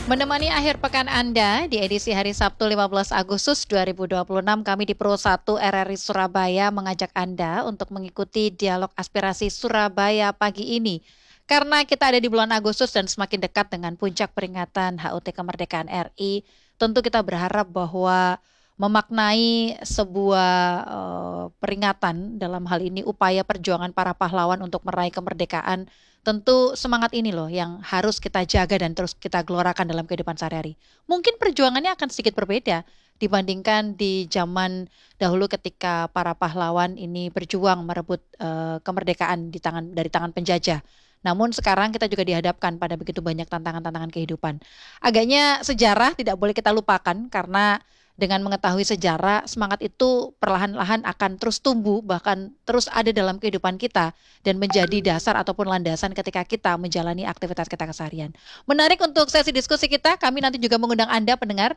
Menemani akhir pekan Anda di edisi hari Sabtu 15 Agustus 2026, kami di Pro 1 RRI Surabaya mengajak Anda untuk mengikuti dialog aspirasi Surabaya pagi ini. Karena kita ada di bulan Agustus dan semakin dekat dengan puncak peringatan HUT Kemerdekaan RI, tentu kita berharap bahwa memaknai sebuah peringatan, dalam hal ini upaya perjuangan para pahlawan untuk meraih kemerdekaan. Tentu semangat ini loh yang harus kita jaga dan terus kita gelorakan dalam kehidupan sehari-hari. Mungkin perjuangannya akan sedikit berbeda dibandingkan di zaman dahulu ketika para pahlawan ini berjuang merebut kemerdekaan dari tangan penjajah. Namun sekarang kita juga dihadapkan pada begitu banyak tantangan-tantangan kehidupan. Agaknya sejarah tidak boleh kita lupakan karena dengan mengetahui sejarah, semangat itu perlahan-lahan akan terus tumbuh, bahkan terus ada dalam kehidupan kita dan menjadi dasar ataupun landasan ketika kita menjalani aktivitas kita keseharian. Menarik untuk sesi diskusi kita, kami nanti juga mengundang Anda pendengar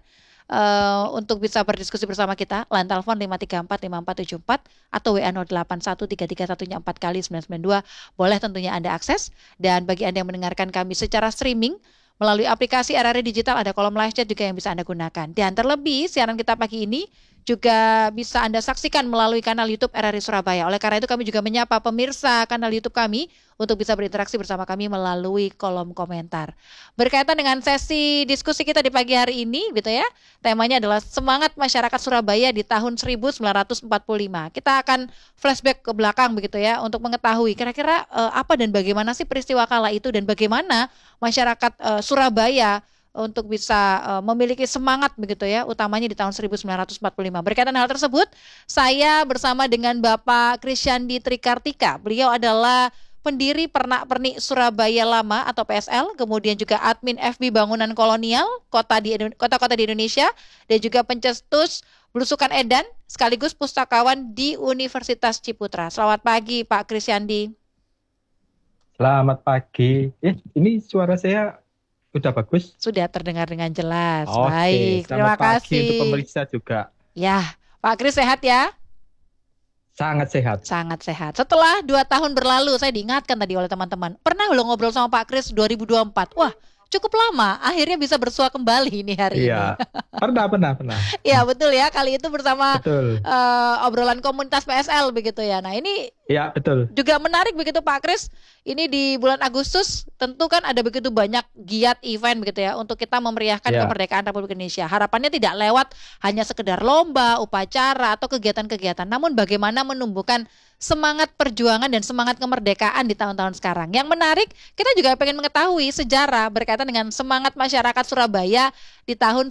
untuk bisa berdiskusi bersama kita. Line telepon 5345474 atau WA 081331 4 kali 992. Boleh tentunya Anda akses. Dan bagi Anda yang mendengarkan kami secara streaming melalui aplikasi RRI Digital, ada kolom live chat juga yang bisa Anda gunakan. Dan terlebih siaran kita pagi ini juga bisa Anda saksikan melalui kanal YouTube RRI Surabaya. Oleh karena itu kami juga menyapa pemirsa kanal YouTube kami untuk bisa berinteraksi bersama kami melalui kolom komentar. Berkaitan dengan sesi diskusi kita di pagi hari ini gitu ya. Temanya adalah semangat masyarakat Surabaya di tahun 1945. Kita akan flashback ke belakang begitu ya untuk mengetahui kira-kira apa dan bagaimana sih peristiwa kala itu dan bagaimana masyarakat Surabaya untuk bisa memiliki semangat begitu ya, utamanya di tahun 1945. Berkaitan hal tersebut, saya bersama dengan Bapak Krisyandi Trikartika. Beliau adalah pendiri Pernak-Pernik Surabaya Lama atau PSL, kemudian juga admin FB Bangunan Kolonial kota-kota di Indonesia, dan juga pencetus Belusukan Edan, sekaligus pustakawan di Universitas Ciputra. Selamat pagi Pak Krisyandi. Selamat pagi. Ini suara saya udah bagus? Sudah terdengar dengan jelas. Oke, Baik, selamat terima pagi untuk kasih. pemeriksa juga. Ya, Pak Kris sehat ya? Sangat sehat. Sangat sehat. Setelah 2 tahun berlalu, saya diingatkan tadi oleh teman-teman. Pernah lo ngobrol sama Pak Kris 2024. Wah, cukup lama. Akhirnya bisa bersua kembali ini hari Iya, ini. pernah. Ya betul ya, kali itu bersama Betul. obrolan komunitas PSL begitu ya. Nah ini Iya, betul. juga menarik begitu Pak Kris. Ini di bulan Agustus tentu kan ada begitu banyak giat event begitu ya untuk kita memeriahkan Ya, kemerdekaan Republik Indonesia. Harapannya tidak lewat hanya sekedar lomba, upacara atau kegiatan-kegiatan, namun bagaimana menumbuhkan semangat perjuangan dan semangat kemerdekaan di tahun-tahun sekarang. Yang menarik, kita juga pengen mengetahui sejarah berkaitan dengan semangat masyarakat Surabaya di tahun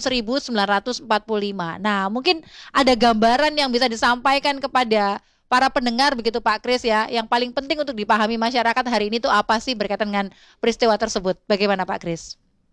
1945. Nah, mungkin ada gambaran yang bisa disampaikan kepada para pendengar begitu Pak Kris ya, yang paling penting untuk dipahami masyarakat hari ini tuh apa sih berkaitan dengan peristiwa tersebut? Bagaimana Pak Kris?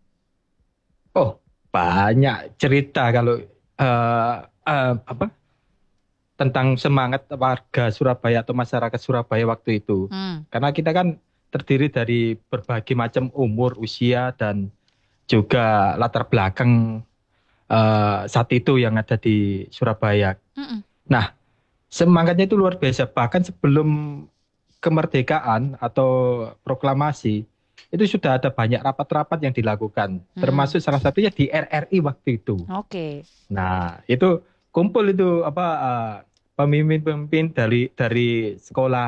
oh banyak cerita kalau eh, apa tentang semangat warga Surabaya atau masyarakat Surabaya waktu itu. Hmm. Karena kita kan terdiri dari berbagai macam umur, usia, dan juga latar belakang saat itu yang ada di Surabaya. Mm-mm. Nah, semangatnya itu luar biasa. Bahkan sebelum kemerdekaan atau proklamasi, itu sudah ada banyak rapat-rapat yang dilakukan. Hmm. Termasuk salah satunya di RRI waktu itu. Oke. Nah, itu kumpul itu pemimpin-pemimpin dari sekolah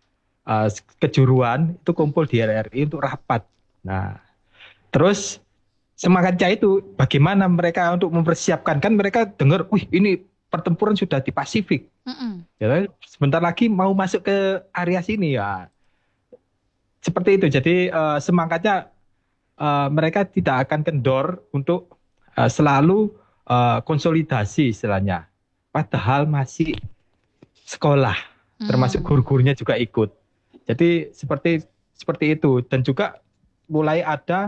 kejuruan itu kumpul di RRI untuk rapat. Nah, terus semangatnya itu bagaimana mereka untuk mempersiapkan, kan mereka dengar, wih ini pertempuran sudah di Pasifik. Mm-mm. Ya, sebentar lagi mau masuk ke area sini ya. Seperti itu. Jadi semangatnya mereka tidak akan kendor untuk selalu konsolidasi istilahnya. Padahal masih sekolah, termasuk Hmm. guru-gurunya juga ikut. Jadi seperti itu. Dan juga mulai ada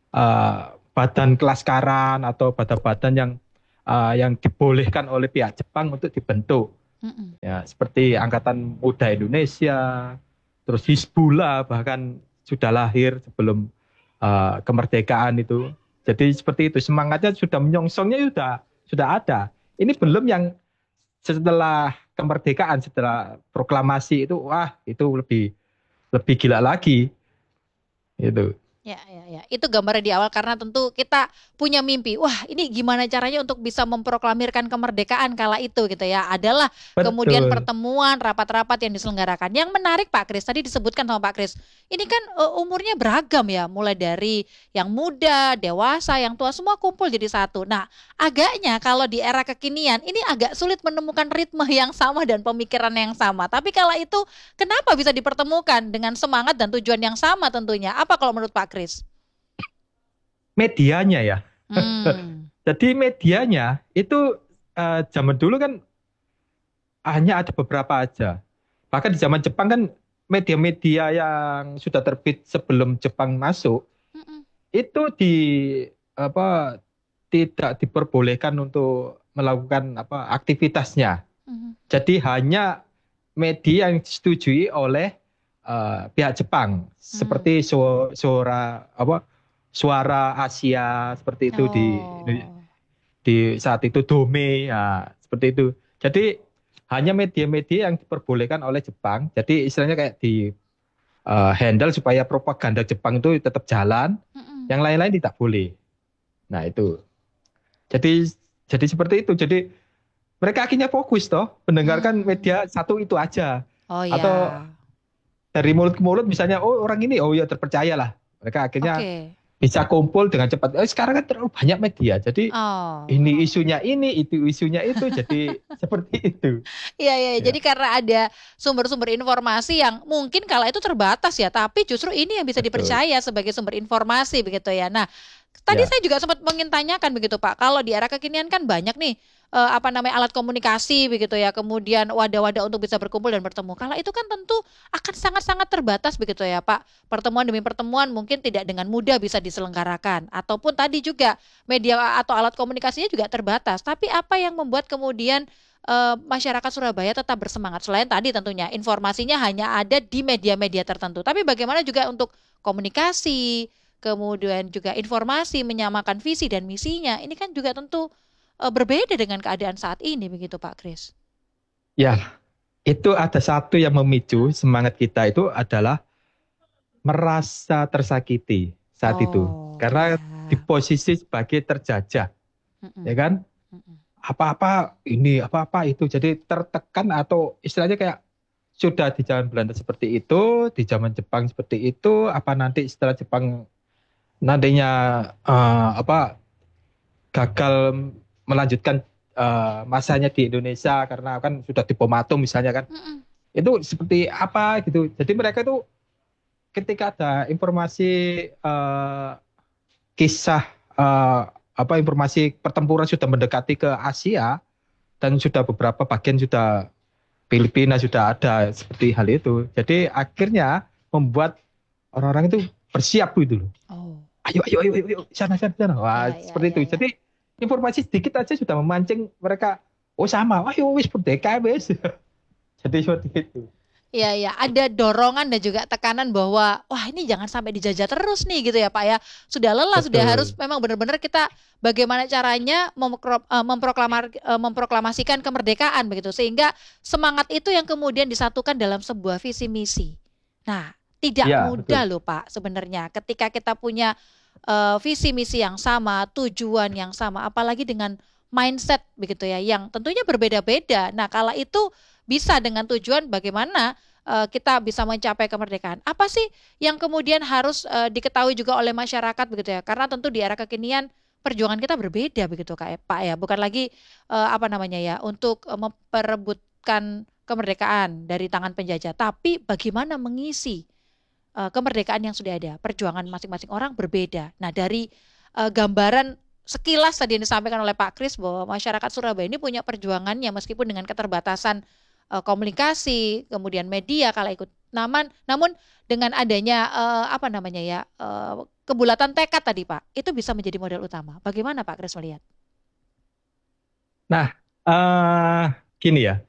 badan kelaskaran atau badan-badan yang dibolehkan oleh pihak Jepang untuk dibentuk. Mm-mm. Ya, seperti Angkatan Muda Indonesia, terus Hizbullah bahkan sudah lahir sebelum kemerdekaan itu. Jadi seperti itu, semangatnya sudah menyongsongnya sudah ada. Ini belum yang setelah kemerdekaan, setelah proklamasi itu, wah itu lebih lebih gila lagi itu. Ya, ya, ya. Itu gambarnya di awal karena tentu kita punya mimpi. Wah, ini gimana caranya untuk bisa memproklamirkan kemerdekaan kala itu gitu ya. Adalah kemudian Betul. pertemuan, rapat-rapat yang diselenggarakan. Yang menarik Pak Kris, tadi disebutkan sama Pak Kris. Ini kan umurnya beragam ya, mulai dari yang muda, dewasa, yang tua semua kumpul jadi satu. Nah, agaknya kalau di era kekinian ini agak sulit menemukan ritme yang sama dan pemikiran yang sama. Tapi kala itu kenapa bisa dipertemukan dengan semangat dan tujuan yang sama tentunya? Apa kalau menurut Pak Kris? Medianya ya. Hmm. Jadi medianya itu zaman dulu kan hanya ada beberapa aja. Bahkan di zaman Jepang kan media-media yang sudah terbit sebelum Jepang masuk Mm-mm. itu apa tidak diperbolehkan untuk melakukan apa aktivitasnya. Mhm. Jadi hanya media yang disetujui oleh pihak Jepang Hmm. seperti suara Asia seperti itu Oh. di saat itu Dome ya seperti itu. Jadi hanya media-media yang diperbolehkan oleh Jepang. Jadi istilahnya kayak di handle supaya propaganda Jepang itu tetap jalan, Mm-mm. yang lain-lain tidak boleh. Nah itu. Jadi jadi seperti itu. Jadi mereka akhirnya fokus toh mendengarkan Hmm. media satu itu aja. Oh Atau ya. dari mulut ke mulut misalnya oh orang ini oh ya terpercaya lah. Mereka akhirnya Oke. bisa kumpul dengan cepat. Sekarang kan terlalu banyak media. Jadi Oh. ini isunya ini, itu isunya itu. Jadi seperti itu. Iya, iya. Jadi Ya, karena ada sumber-sumber informasi yang mungkin kala itu terbatas ya, tapi justru ini yang bisa betul. dipercaya sebagai sumber informasi begitu ya. Nah, tadi Ya, saya juga sempat mengintanyakan begitu Pak, kalau di era kekinian kan banyak nih apa namanya alat komunikasi begitu ya, kemudian wadah-wadah untuk bisa berkumpul dan bertemu. Kala itu kan tentu akan sangat-sangat terbatas begitu ya Pak. Pertemuan demi pertemuan mungkin tidak dengan mudah bisa diselenggarakan, ataupun tadi juga media atau alat komunikasinya juga terbatas. Tapi apa yang membuat kemudian masyarakat Surabaya tetap bersemangat. Selain tadi tentunya informasinya hanya ada di media-media tertentu. Tapi bagaimana juga untuk komunikasi, kemudian juga informasi, menyamakan visi dan misinya. Ini kan juga tentu berbeda dengan keadaan saat ini begitu Pak Kris. ya, itu ada satu yang memicu semangat kita itu adalah merasa tersakiti saat itu. Oh Karena di ya. posisi sebagai terjajah, ya Mm-mm. kan? Mm-mm. Apa-apa ini, apa-apa itu. Jadi tertekan atau istilahnya kayak sudah di zaman Belanda seperti itu, di zaman Jepang seperti itu, apa nanti setelah Jepang nantinya apa gagal melanjutkan masanya di Indonesia karena kan sudah dipomatum misalnya kan. Mm-mm. Itu seperti apa gitu. Jadi mereka itu ketika ada informasi eh, kisah eh, apa informasi pertempuran sudah mendekati ke Asia dan sudah beberapa bagian sudah Filipina sudah ada seperti hal itu. Jadi akhirnya membuat orang-orang itu bersiap gitu loh. Oh. Ayo, ayo, ayo, ayo, ayo, sana, sana, sana. Wah, Ya, ya, seperti itu. ya, ya. Jadi informasi sedikit aja sudah memancing mereka. Oh sama, ayo wis merdeka wis. Jadi seperti itu. Iya, iya, ada dorongan dan juga tekanan bahwa wah ini jangan sampai dijajah terus nih gitu ya Pak ya. Sudah lelah, sudah harus Betul. memang benar-benar kita bagaimana caranya memproklamasikan kemerdekaan begitu sehingga semangat itu yang kemudian disatukan dalam sebuah visi misi. Nah, tidak Ya, mudah betul. loh Pak sebenarnya ketika kita punya visi misi yang sama, tujuan yang sama, apalagi dengan mindset begitu ya yang tentunya berbeda-beda. Nah, kala itu bisa dengan tujuan bagaimana kita bisa mencapai kemerdekaan. Apa sih yang kemudian harus diketahui juga oleh masyarakat begitu ya? Karena tentu di era kekinian perjuangan kita berbeda begitu Kak Pak ya. Bukan lagi apa namanya ya untuk memperebutkan kemerdekaan dari tangan penjajah, tapi bagaimana mengisi kemerdekaan yang sudah ada. Perjuangan masing-masing orang berbeda. Nah, dari gambaran sekilas tadi yang disampaikan oleh Pak Kris bahwa masyarakat Surabaya ini punya perjuangannya meskipun dengan keterbatasan komunikasi, kemudian media kalau ikut namun dengan adanya apa namanya ya kebulatan tekad tadi Pak, itu bisa menjadi modal utama. Bagaimana Pak Kris melihat? Nah, eh gini ya.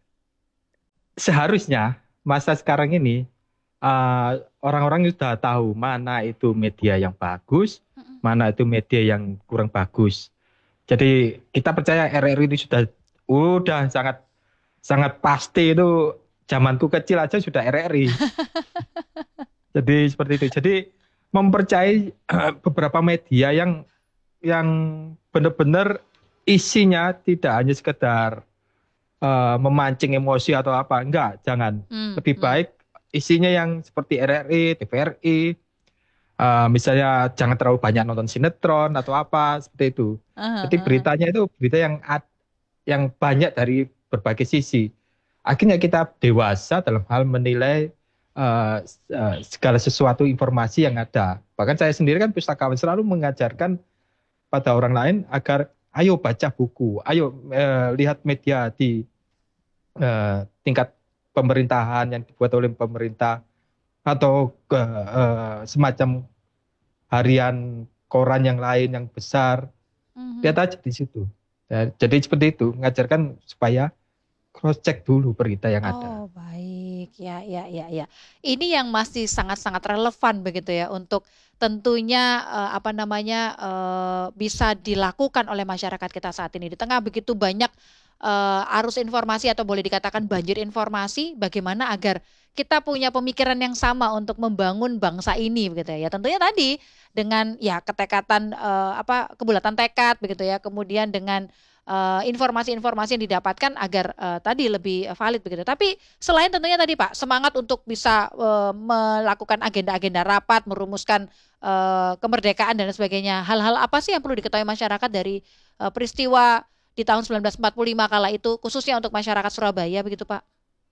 Seharusnya masa sekarang ini eh, orang-orang sudah tahu mana itu media yang bagus, Mm-mm. mana itu media yang kurang bagus. Jadi kita percaya RRI ini sudah sangat sangat pasti itu zamanku kecil aja sudah RRI. Jadi seperti itu. Jadi mempercayai beberapa media yang benar-benar isinya tidak hanya sekedar memancing emosi atau apa. Enggak, jangan. Hmm, Lebih hmm. baik isinya yang seperti RRI, TVRI, misalnya jangan terlalu banyak nonton sinetron atau apa seperti itu. Aha, Jadi aha. beritanya itu berita yang banyak dari berbagai sisi. Akhirnya kita dewasa dalam hal menilai segala sesuatu informasi yang ada. Bahkan saya sendiri kan pustakawan selalu mengajarkan pada orang lain agar ayo baca buku, ayo lihat media di tingkat pemerintahan yang dibuat oleh pemerintah atau semacam harian koran yang lain yang besar. Lihat Mhm. aja di situ. Ya, jadi seperti itu, mengajarkan supaya cross check dulu berita yang ada. Oh, baik. Ya, ya, ya, ya. Ini yang masih sangat-sangat relevan begitu ya untuk tentunya apa namanya bisa dilakukan oleh masyarakat kita saat ini di tengah begitu banyak arus informasi atau boleh dikatakan banjir informasi, bagaimana agar kita punya pemikiran yang sama untuk membangun bangsa ini begitu ya. Ya tentunya tadi dengan ya ketekatan apa kebulatan tekad begitu ya. Kemudian dengan informasi-informasi yang didapatkan agar tadi lebih valid begitu. Tapi selain tentunya tadi Pak, semangat untuk bisa melakukan agenda-agenda rapat, merumuskan kemerdekaan dan sebagainya. Hal-hal apa sih yang perlu diketahui masyarakat dari peristiwa di tahun 1945 kala itu, khususnya untuk masyarakat Surabaya begitu Pak?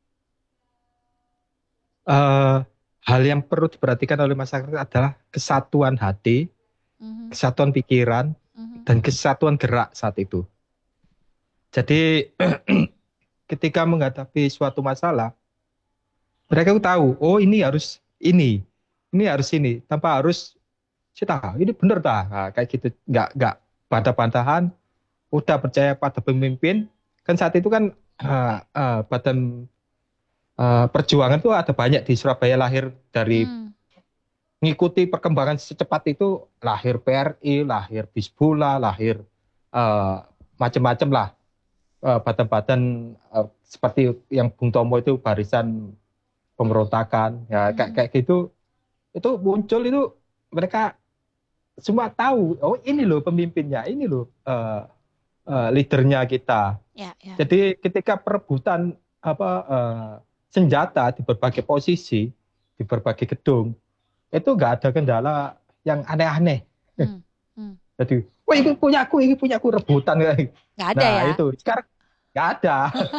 Eh, Hal yang perlu diperhatikan oleh masyarakat adalah kesatuan hati, Mhm, kesatuan pikiran, mhm, dan kesatuan gerak saat itu. Jadi ketika menghadapi suatu masalah, mereka tahu, oh ini harus ini, tanpa harus kita ini bener dah. Nah, kayak gitu, nggak pada bantahan, udah percaya pada pemimpin. Kan saat itu kan badan perjuangan tuh ada banyak di Surabaya lahir dari hmm, mengikuti perkembangan secepat itu lahir PRI, lahir Bisbula, lahir eh, macam-macam lah badan-badan seperti yang Bung Tomo itu barisan pemberontakan ya kayak mhm. kayak gitu itu muncul itu mereka semua tahu oh ini loh pemimpinnya ini loh leadernya kita. Ya, ya. Jadi ketika perebutan apa senjata di berbagai posisi di berbagai gedung itu nggak ada kendala yang aneh-aneh. Hmm, hmm. Jadi, wah ini punya aku rebutan. Nggak ada Nah ya? itu sekarang nggak ada.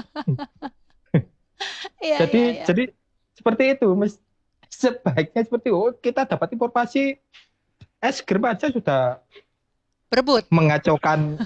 Iya, Jadi iya, iya. jadi seperti itu. Sebaiknya seperti oh kita dapat informasi es krim aja sudah Berebut. mengacaukan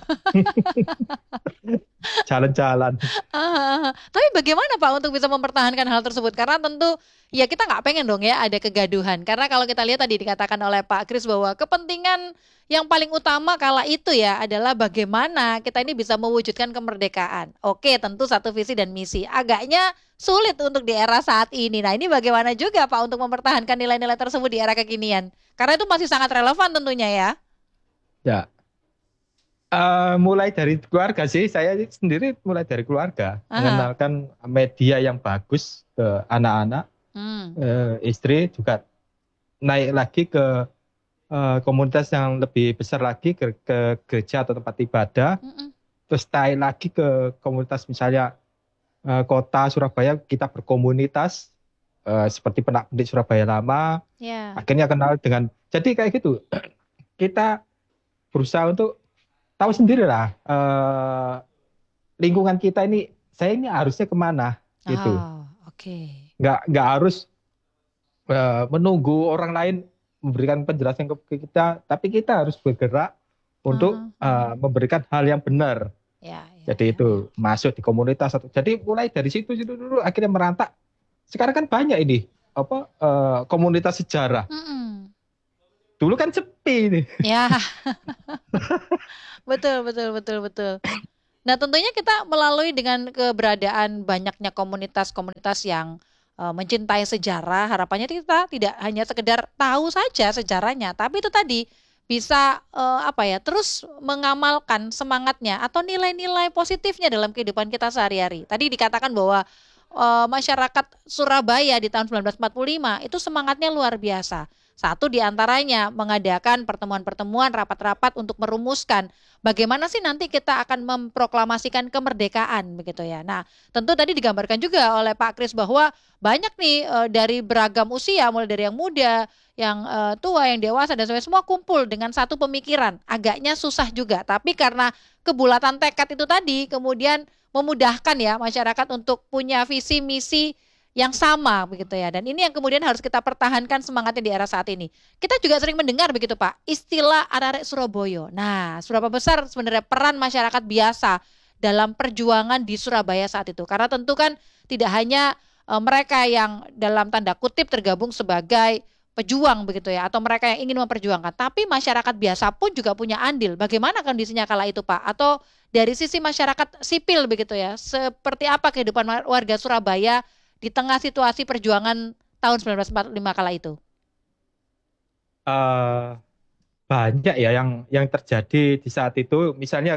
jalan-jalan. Tapi bagaimana Pak untuk bisa mempertahankan hal tersebut? Karena tentu ya kita nggak pengen dong ya ada kegaduhan. Karena kalau kita lihat tadi dikatakan oleh Pak Kris bahwa kepentingan yang paling utama kala itu ya adalah bagaimana kita ini bisa mewujudkan kemerdekaan. Oke, tentu satu visi dan misi. Agaknya sulit untuk di era saat ini. Nah, ini bagaimana juga Pak untuk mempertahankan nilai-nilai tersebut di era kekinian? Karena itu masih sangat relevan tentunya ya. Ya, mulai dari keluarga sih. Saya sendiri mulai dari keluarga Aha. mengenalkan media yang bagus ke anak-anak, Hmm. istri juga naik lagi ke komunitas yang lebih besar lagi ke gereja atau tempat ibadah. Mm-mm. Terus naik lagi ke komunitas misalnya kota Surabaya kita berkomunitas seperti Penak Pendik Surabaya Lama. Ya. Akhirnya kenal dengan jadi kayak gitu. Kita berusaha untuk tahu sendiri lah lingkungan kita ini saya ini harusnya kemana gitu. Oh, oke. Nggak harus menunggu orang lain memberikan penjelasan ke kita, tapi kita harus bergerak untuk Aha, aha. memberikan hal yang benar. Ya, ya, Jadi ya, ya. itu masuk di komunitas atau jadi mulai dari situ dulu akhirnya merantak. Sekarang kan banyak ini apa komunitas sejarah. Mm-mm. Dulu kan sepi nih. Ya, betul, betul, betul, betul. Nah, tentunya kita melalui dengan keberadaan banyaknya komunitas-komunitas yang mencintai sejarah, harapannya kita tidak hanya sekedar tahu saja sejarahnya, tapi itu tadi bisa apa ya, terus mengamalkan semangatnya atau nilai-nilai positifnya dalam kehidupan kita sehari-hari. Tadi dikatakan bahwa masyarakat Surabaya di tahun 1945 itu semangatnya luar biasa. Satu di antaranya mengadakan pertemuan-pertemuan, rapat-rapat untuk merumuskan bagaimana sih nanti kita akan memproklamasikan kemerdekaan begitu ya. Nah, tentu tadi digambarkan juga oleh Pak Kris bahwa banyak nih dari beragam usia, mulai dari yang muda, yang tua, yang dewasa dan sebagainya, semua kumpul dengan satu pemikiran. Agaknya susah juga, tapi karena kebulatan tekad itu tadi kemudian memudahkan ya masyarakat untuk punya visi misi yang sama begitu ya. Dan ini yang kemudian harus kita pertahankan semangatnya di era saat ini. Kita juga sering mendengar begitu Pak, istilah arek Surabaya. Nah, seberapa besar sebenarnya peran masyarakat biasa dalam perjuangan di Surabaya saat itu? Karena tentu kan tidak hanya mereka yang dalam tanda kutip tergabung sebagai pejuang begitu ya, atau mereka yang ingin memperjuangkan, tapi masyarakat biasa pun juga punya andil. Bagaimana kondisinya kala itu Pak? Atau dari sisi masyarakat sipil begitu ya, seperti apa kehidupan warga Surabaya di tengah situasi perjuangan tahun 1945 kala itu? Eh, banyak ya yang terjadi di saat itu. Misalnya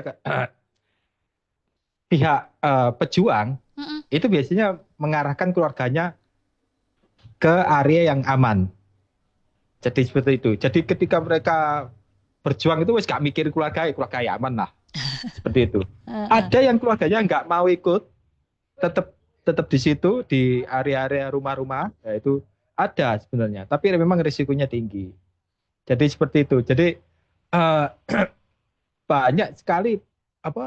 pihak pejuang Mm-mm. itu biasanya mengarahkan keluarganya ke area yang aman. Jadi seperti itu. Jadi ketika mereka berjuang itu wes gak mikir keluarga ya aman lah. Seperti itu. Heeh. Ada yang keluarganya nggak mau ikut, tetap tetap di situ di area-area rumah-rumah, ya itu ada sebenarnya. Tapi memang risikonya tinggi. Jadi seperti itu. Jadi eh, banyak sekali apa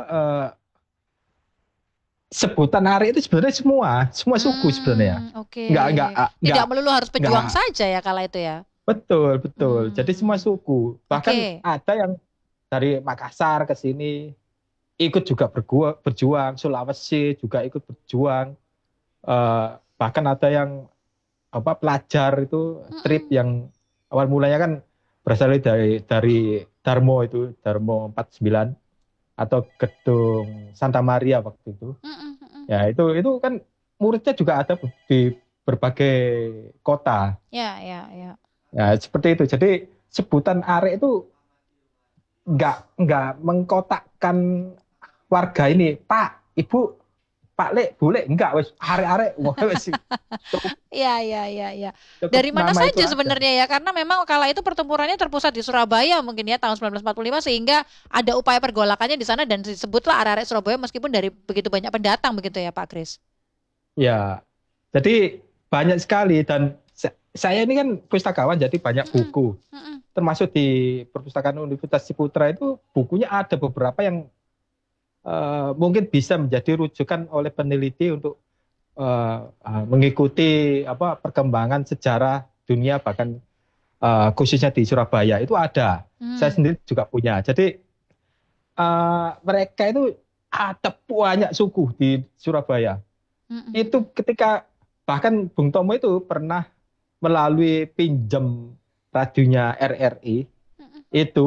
sebutan hari itu sebenarnya semua suku sebenarnya. Oke. Nggak Tidak melulu harus nggak pejuang saja ya kala itu ya. betul betul. Jadi semua Hmm, suku. Bahkan oke. ada yang dari Makassar ke sini ikut juga berjuang, Sulawesi juga ikut berjuang. Eh, bahkan ada yang apa pelajar itu trip Mm-mm. yang awal mulanya kan berasal dari Darmo 49 atau Gedung Santa Maria waktu itu. Mm-mm, mm-mm. Ya itu kan muridnya juga ada di berbagai kota. Ya, ya, ya. Ya seperti itu. Jadi sebutan arek itu nggak mengkotakkan warga ini, Pak, Ibu, Pak Lek, Bule, enggak, wes arek-arek, wes cukup, Iya, iya, iya, iya. cukup Dari mana nama itu saja aja. sebenarnya ya? Karena memang kala itu pertempurannya terpusat di Surabaya mungkin ya tahun 1945 sehingga ada upaya pergolakannya di sana dan disebutlah arek-arek Surabaya meskipun dari begitu banyak pendatang begitu ya Pak Kris. Ya, jadi banyak sekali dan saya ini kan pustakawan, jadi banyak Mm-mm, buku. mm-mm. Termasuk di perpustakaan Universitas Ciputra itu bukunya ada beberapa yang mungkin bisa menjadi rujukan oleh peneliti untuk mengikuti apa perkembangan sejarah dunia bahkan khususnya di Surabaya itu ada. Saya Hmm, sendiri juga punya. Jadi mereka itu ada banyak suku di Surabaya. mm-mm, Itu mm-mm. ketika bahkan Bung Tomo itu pernah melalui pinjam radionya RRI Mm-mm. itu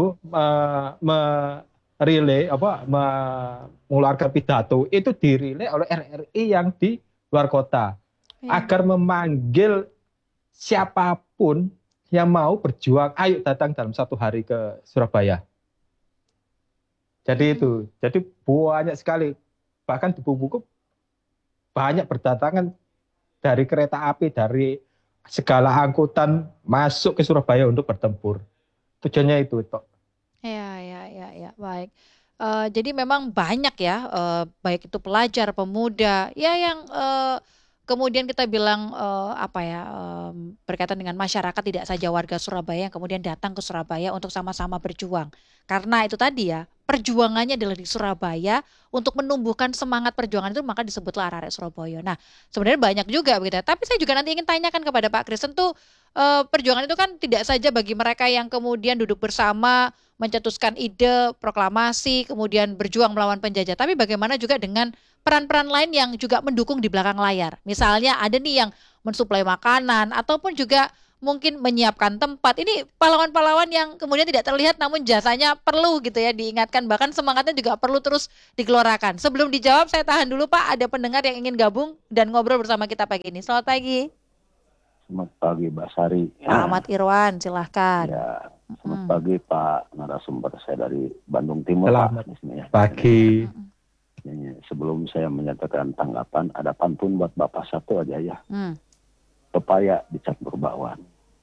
relay apa mengeluarkan pidato itu dirilai oleh RRI yang di luar kota Iya. agar memanggil siapapun yang mau berjuang, ayo datang dalam satu hari ke Surabaya. Jadi Mm-mm. itu, jadi banyak sekali, bahkan di buku-buku banyak berdatangan dari kereta api, dari segala angkutan masuk ke Surabaya untuk bertempur. Tujuannya itu, Tok. Ya, ya, ya, ya, baik. Jadi memang banyak ya, baik itu pelajar, pemuda, ya yang kemudian kita bilang apa ya, berkaitan dengan masyarakat tidak saja warga Surabaya yang kemudian datang ke Surabaya untuk sama-sama berjuang. Karena itu tadi ya, perjuangannya adalah di Surabaya untuk menumbuhkan semangat perjuangan itu maka disebutlah Arek Surabaya. Nah, sebenarnya banyak juga begitu ya. Tapi saya juga nanti ingin tanyakan kepada Pak Kris, tentu perjuangan itu kan tidak saja bagi mereka yang kemudian duduk bersama mencetuskan ide, proklamasi, kemudian berjuang melawan penjajah. Tapi bagaimana juga dengan peran-peran lain yang juga mendukung di belakang layar. Misalnya ada nih yang mensuplai makanan ataupun juga mungkin menyiapkan tempat. Ini pahlawan-pahlawan yang kemudian tidak terlihat namun jasanya perlu gitu ya diingatkan. Bahkan semangatnya juga perlu terus digelorakan. Sebelum dijawab saya tahan dulu Pak, ada pendengar yang ingin gabung dan ngobrol bersama kita pagi ini. Selamat pagi. Selamat pagi, Mbak Sari. Pak Ahmad Irwan, silahkan. Ya, selamat Mm. pagi Pak narasumber saya dari Bandung Timur, Selamat Pak. Di sini ya. pagi. Sebelum saya menyatakan tanggapan, ada pantun buat Bapak satu aja ya. Hmm. Pepaya dicampur bakwan.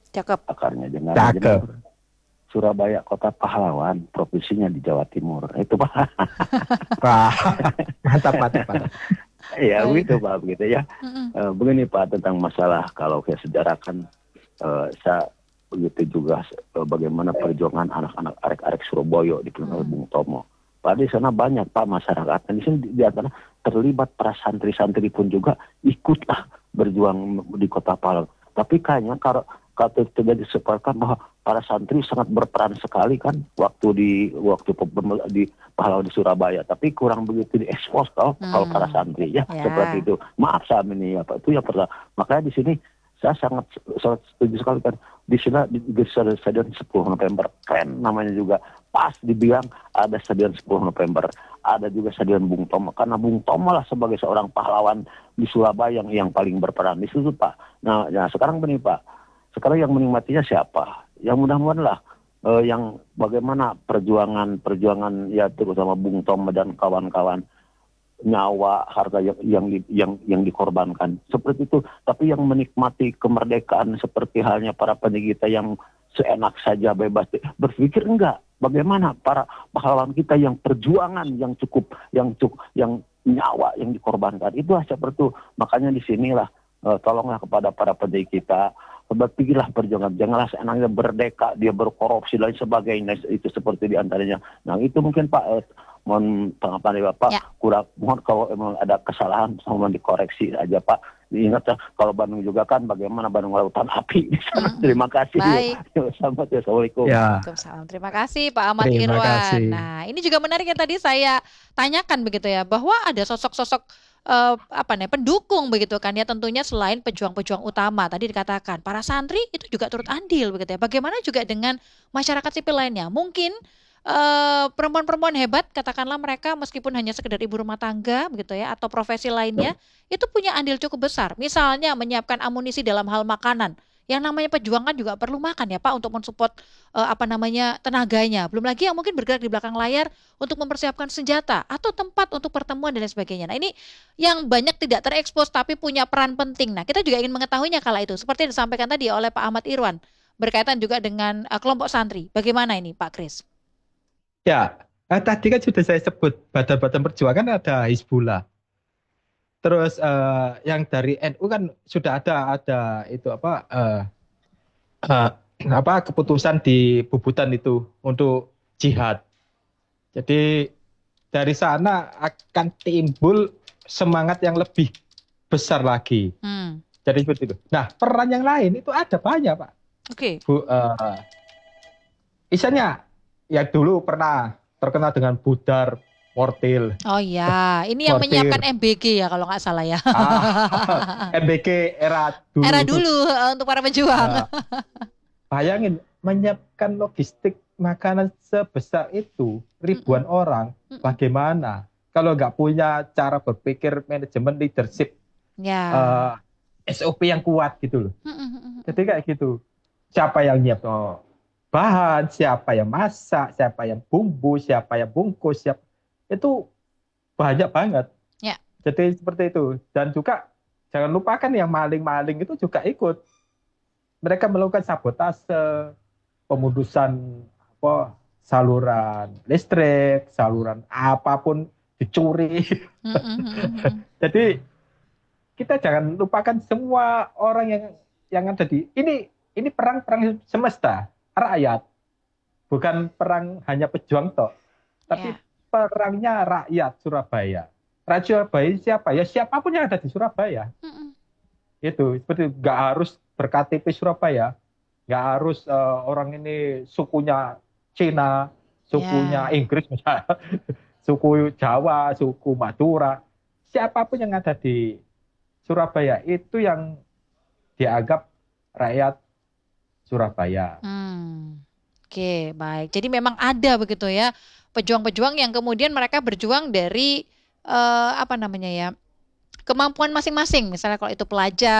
Cakep. akarnya jangan Cakep. Surabaya kota pahlawan, provinsinya di Jawa Timur. Itu Pak. Wah, mantap, mantap, mantap. Ya Baik. begitu Pak, begitu ya. Mm-mm. Begini Pak, tentang masalah kalau saya sejarahkan, saya begitu juga bagaimana perjuangan anak-anak arek-arek Surabaya di Penuh Bung Tomo. Pak, di sana banyak Pak masyarakat. Di sini di antara terlibat para santri-santri pun juga ikutlah berjuang di Kota Pahlawan. Tapi kayaknya kalau tidak disepakati bahwa para santri sangat berperan sekali kan waktu di pahlawan di Surabaya, tapi kurang begitu diekspos kalau para santri ya, Ya. seperti itu. Maaf saya ini ya Pak, itu yang pertama. Makanya di sini saya sangat setuju sekali kan, di sini di stadion 10 November keren namanya juga, pas dibilang ada stadion 10 November, ada juga stadion Bung Tomo, karena Bung Tomo lah sebagai seorang pahlawan di Surabaya yang paling berperan di situ Pak. Nah sekarang begini Pak, sekarang yang menikmatinya siapa? Yang mudah-mudahan lah yang bagaimana perjuangan ya terutama Bung Tomo dan kawan-kawan, nyawa harta yang dikorbankan seperti itu. Tapi yang menikmati kemerdekaan seperti halnya para pendigita yang seenak saja bebas berpikir enggak, bagaimana para pahlawan kita yang perjuangan yang nyawa yang dikorbankan itu seperti itu. Makanya di sinilah tolonglah kepada para pendigita, berpikirlah perjuangan, janganlah seenaknya berdeka, dia berkorupsi dan sebagainya, itu seperti diantaranya. Nah itu mungkin Pak, mohon tanggapan dari Bapak, Ya. mohon kalau memang ada kesalahan, mohon dikoreksi aja Pak. Diingat ya, kalau Bandung juga kan bagaimana Bandung lautan api. Terima kasih. Baik. Selamat ya, Assalamualaikum. Ya, Waalaikumsalam. Terima kasih Pak Ahmad terima Irwan. kasih. Nah, ini juga menarik yang tadi saya tanyakan begitu ya, bahwa ada sosok-sosok pendukung begitu kan ya, tentunya selain pejuang-pejuang utama tadi dikatakan para santri itu juga turut andil begitu ya. Bagaimana juga dengan masyarakat sipil lainnya? Mungkin perempuan-perempuan hebat, katakanlah mereka meskipun hanya sekedar ibu rumah tangga begitu ya, atau profesi lainnya, itu punya andil cukup besar. Misalnya menyiapkan amunisi dalam hal makanan. Yang namanya pejuang kan juga perlu makan ya Pak, untuk mensupport tenaganya. Belum lagi yang mungkin bergerak di belakang layar untuk mempersiapkan senjata atau tempat untuk pertemuan dan lain sebagainya. Nah ini yang banyak tidak terekspos tapi punya peran penting. Nah kita juga ingin mengetahuinya kala itu, seperti yang disampaikan tadi oleh Pak Ahmad Irwan, berkaitan juga dengan kelompok santri. Bagaimana ini Pak Kris? Ya, tadi kan sudah saya sebut badan-badan perjuangan ada Hizbullah. Terus yang dari NU kan sudah ada itu keputusan di Bubutan itu untuk jihad. Jadi dari sana akan timbul semangat yang lebih besar lagi. Jadi seperti itu. Nah, peran yang lain itu ada banyak Pak. Oke. Misalnya ya dulu pernah terkenal dengan Budar Mortil. Oh iya, ini yang Mortir. menyiapkan MBG ya kalau nggak salah ya. MBG era dulu. Era dulu untuk para pejuang. Bayangin menyiapkan logistik makanan sebesar itu ribuan orang, bagaimana kalau nggak punya cara berpikir manajemen leadership Ya. SOP yang kuat gitu loh. Jadi kayak gitu. Siapa yang nyiap bahan, siapa yang masak, siapa yang bumbu, siapa yang bungkus, itu banyak banget. Ya. Jadi seperti itu. Dan juga jangan lupakan yang maling-maling itu juga ikut. Mereka melakukan sabotase, pemudusan saluran listrik, saluran apapun dicuri. Jadi kita jangan lupakan semua orang yang ada di ini perang semesta, rakyat. Bukan perang hanya pejuang toh, tapi perangnya rakyat Surabaya. Rakyat Surabaya siapa? Ya siapapun yang ada di Surabaya. Itu seperti nggak harus ber-KTP Surabaya, nggak harus orang ini sukunya Cina, sukunya Inggris misalnya, suku Jawa, suku Madura. Siapapun yang ada di Surabaya itu yang dianggap rakyat Surabaya. Oke, baik. Jadi memang ada begitu ya pejuang-pejuang yang kemudian mereka berjuang dari kemampuan masing-masing. Misalnya kalau itu pelajar